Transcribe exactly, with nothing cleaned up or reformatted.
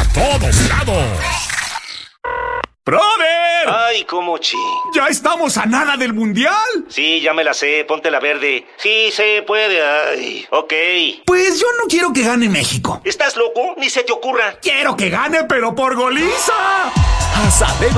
todos lados. ¡Brother! Ay, cómo chi. ¿Ya estamos a nada del mundial? Sí, ya me la sé, ponte la verde. Sí, se puede, ay, ok. Pues yo no quiero que gane México. ¿Estás loco? Ni se te ocurra. Quiero que gane, pero por goliza. Asadero